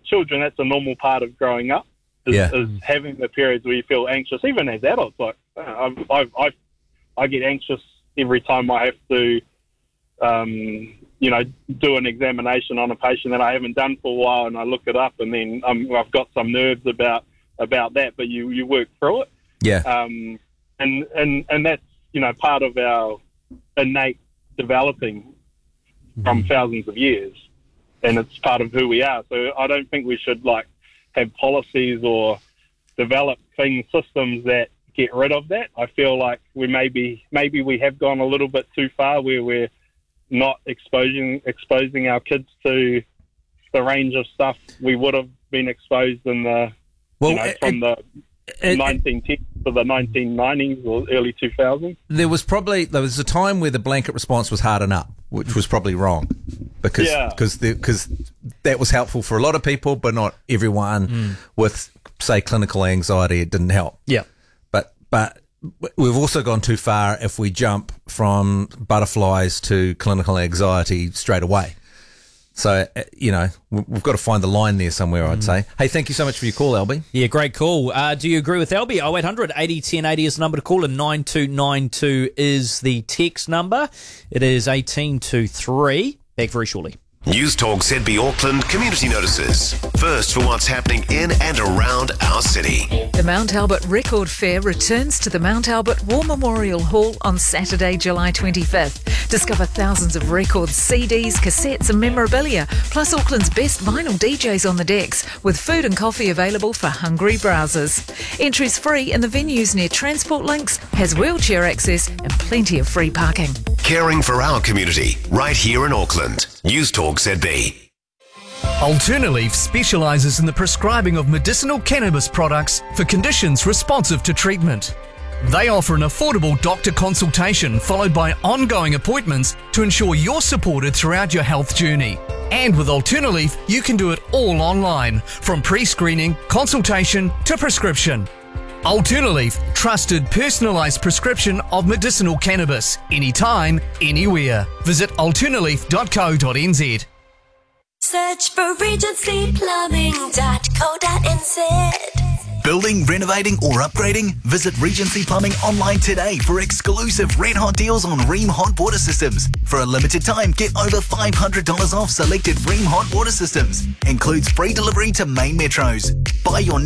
children, that's a normal part of growing up, is having the periods where you feel anxious, even as adults. Like, I get anxious every time I have to, do an examination on a patient that I haven't done for a while, and I look it up, and then I've got some nerves about that, but you work through it. Yeah. And that's, part of our innate developing from thousands of years, and it's part of who we are. So I don't think we should have policies or develop systems that get rid of that. I feel like we maybe we have gone a little bit too far, where we're not exposing our kids to the range of stuff we would have been exposed in the from the 1910s to the 1990s or early 2000s. There was a time where the blanket response was harden up, which was probably wrong, because that was helpful for a lot of people, but not everyone. With, say, clinical anxiety, it didn't help. Yeah, but we've also gone too far if we jump from butterflies to clinical anxiety straight away. So, we've got to find the line there somewhere, I'd say. Hey, thank you so much for your call, Albie. Yeah, great call. Do you agree with Albie? 0800 80 1080 is the number to call, and 9292 is the text number. It is 18 to 3. Back very shortly. News Talk ZB Auckland community notices. First for what's happening in and around our city. The Mount Albert Record Fair returns to the Mount Albert War Memorial Hall on Saturday, July 25th. Discover thousands of records, CDs, cassettes and memorabilia, plus Auckland's best vinyl DJs on the decks, with food and coffee available for hungry browsers. Entry's free, and the venues near Transport Links has wheelchair access and plenty of free parking. Caring for our community, right here in Auckland. News Talk ZB. Alternaleaf specialises in the prescribing of medicinal cannabis products for conditions responsive to treatment. They offer an affordable doctor consultation followed by ongoing appointments to ensure you're supported throughout your health journey. And with Alternaleaf, you can do it all online, from pre-screening, consultation to prescription. Alternaleaf, trusted personalised prescription of medicinal cannabis, anytime, anywhere. Visit alternaleaf.co.nz. Search for regencyplumbing.co.nz. Building, renovating or upgrading? Visit Regency Plumbing online today for exclusive red hot deals on Rheem hot water systems. For a limited time, get over $500 off selected Rheem hot water systems. Includes free delivery to main metros. Buy your